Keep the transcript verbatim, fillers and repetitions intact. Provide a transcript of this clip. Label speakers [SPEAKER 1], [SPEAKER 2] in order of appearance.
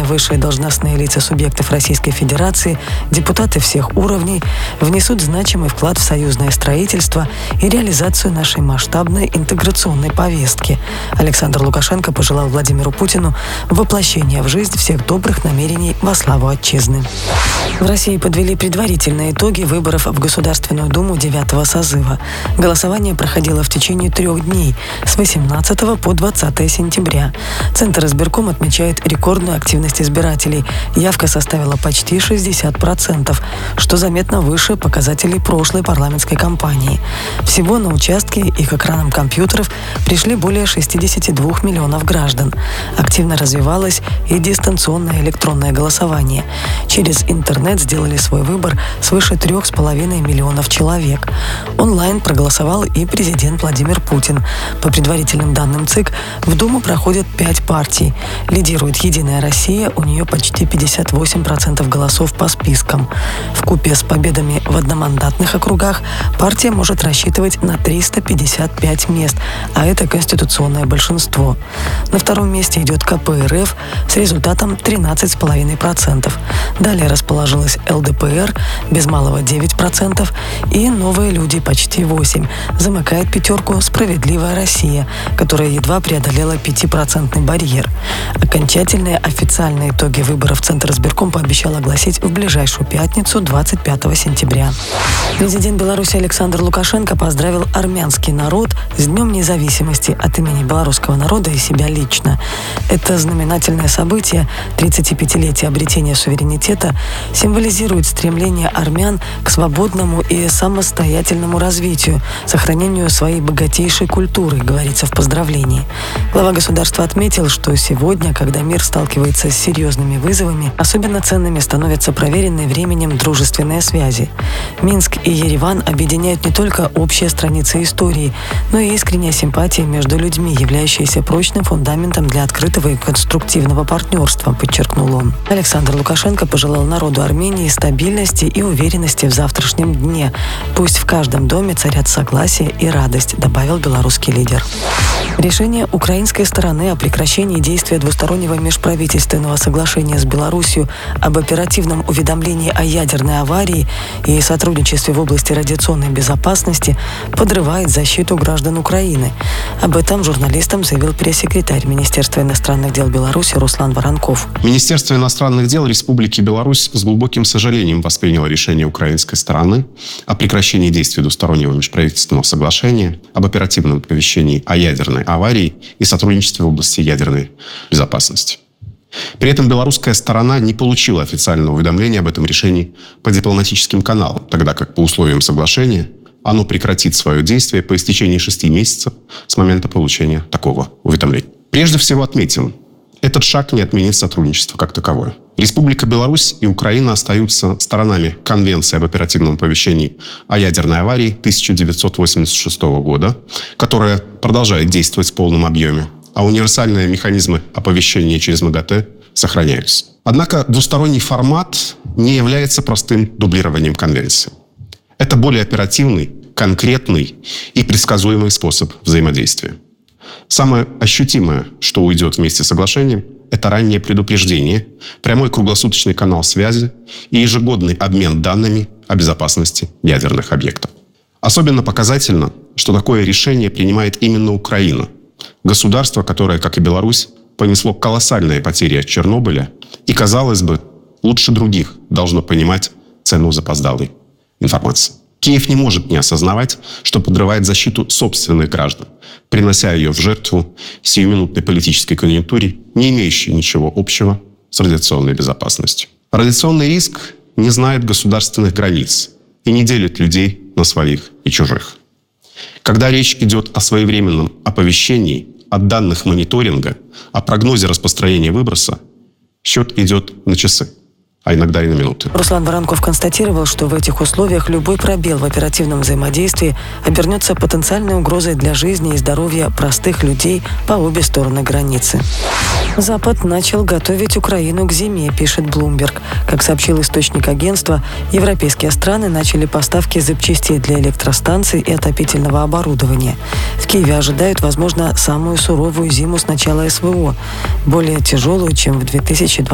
[SPEAKER 1] высшие должностные лица субъектов Российской Федерации, депутаты всех уровней внесут значимый вклад в союзное строительство и реализацию нашей масштабной интеграционной повестки. Александр Лукашенко пожелал Владимиру Путину воплощения в жизнь всех добрых намерений во славу Отчизны. В России подвели предварительные итоги выборов в Государственную Думу девятого созыва. Голосование проходило в течение трех дней с восемнадцатого по двадцатое сентября. Центр избирком отмечает рекордную активность избирателей. Явка составила почти шестьдесят процентов, что заметно выше показателей прошлой парламентской кампании. Всего на участки и к экранам компьютеров пришли более шестьдесят два миллионов граждан. Активно развивалось и дистанционное электронное голосование. Через интернет сделали свой выбор свыше трех с половиной миллионов человек. Онлайн проголосовал и президент Владимир Путин. По предварительным данным ЦИК, в Думу проходят пять партий. Лидирует «Единая Россия», у нее почти пятьдесят восемь процентов голосов по спискам. Вкупе с победами в одномандатных округах партия может рассчитывать на триста пятьдесят пять мест, а это конституционное большинство. На втором месте идет ка пэ эр эф с результатом тринадцать целых пять десятых процента. Далее расположилась эл дэ пэ эр, без малого девять процентов, и «Новые люди» почти восемь процентов. Замыкает пятерку «Справедливая Россия», которая едва преодолела пятипроцентный барьер. Окончательные официальные итоги выборов Центр избирком пообещал огласить в ближайшую пятницу, двадцать пятого сентября. Президент Беларуси Александр Лукашенко поздравил армянский народ с Днем независимости от имени белорусского народа и себя лично. Это знаменательное событие, тридцатипятилетие обретения суверенитета, символизирует стремление армян к свободному и самостоятельному развитию, сохранению своей богатейшей культуры, говорится в поздравлении. Глава государства отметил, что сегодня, когда мир сталкивается с серьезными вызовами, особенно ценными становятся проверенные временем дружественные связи. Минск и Ереван объединяют не только общие страницы истории, но и искренняя симпатия между людьми, являющаяся прочным фундаментом для открытого и конструктивного партнерства, подчеркнул он. Александр Лукашенко пожелал народу Армении стабильности и уверенности в завтрашнем дне. Пусть в каждом доме царят согласие и радость, добавил белорусский лидер. Решение украинской стороны о прекращении действия двустороннего межправительственного соглашения с Беларусью об оперативном уведомлении о ядерной аварии и сотрудничестве в области радиационной безопасности подрывает защиту граждан Украины. Об этом журналистам заявил пресс-секретарь Министерства иностранных дел Беларуси Руслан Воронков.
[SPEAKER 2] Министерство иностранных дел Республики Беларусь с глубоким сожалением восприняло решение украинской стороны о прекращении действия двустороннего межправительственного соглашения об оперативном оповещении о ядерной аварии и сотрудничестве в области ядерной безопасности. При этом белорусская сторона не получила официального уведомления об этом решении по дипломатическим каналам, тогда как по условиям соглашения оно прекратит свое действие по истечении шести месяцев с момента получения такого уведомления. Прежде всего отметим, этот шаг не отменит сотрудничество как таковое. Республика Беларусь и Украина остаются сторонами Конвенции об оперативном оповещении о ядерной аварии тысяча девятьсот восемьдесят шестого года, которая продолжает действовать в полном объеме, а универсальные механизмы оповещения через эм гэ тэ сохраняются. Однако двусторонний формат не является простым дублированием конвенции. Это более оперативный, конкретный и предсказуемый способ взаимодействия. Самое ощутимое, что уйдет вместе с соглашением, это раннее предупреждение, прямой круглосуточный канал связи и ежегодный обмен данными о безопасности ядерных объектов. Особенно показательно, что такое решение принимает именно Украина, государство, которое, как и Беларусь, понесло колоссальные потери от Чернобыля и, казалось бы, лучше других должно понимать цену запоздалой информации. Киев не может не осознавать, что подрывает защиту собственных граждан, принося ее в жертву сиюминутной политической конъюнктуре, не имеющей ничего общего с радиационной безопасностью. Радиационный риск не знает государственных границ и не делит людей на своих и чужих. Когда речь идет о своевременном оповещении, о данных мониторинга, о прогнозе распространения выброса, счет идет на часы, а иногда и на минуты.
[SPEAKER 1] Руслан Воронков констатировал, что в этих условиях любой пробел в оперативном взаимодействии обернется потенциальной угрозой для жизни и здоровья простых людей по обе стороны границы. Запад начал готовить Украину к зиме, пишет Bloomberg. Как сообщил источник агентства, европейские страны начали поставки запчастей для электростанций и отопительного оборудования. В Киеве ожидают, возможно, самую суровую зиму с начала эс вэ о, более тяжелую, чем в две тысячи двадцать